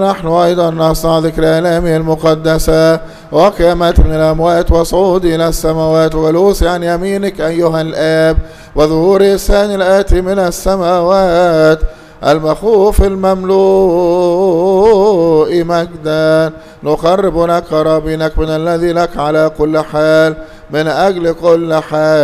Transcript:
نحن أيضا نصنع ذكر آلامه المقدسة وقيامته من الأموات وصعود إلى السماوات وجلوس عن يمينك أيها الآب وظهور الثاني الآتي من السماوات المخوف المملوء مجدا. نقرب لك قرابينك من الذي لك على كل حال من أجل كل حال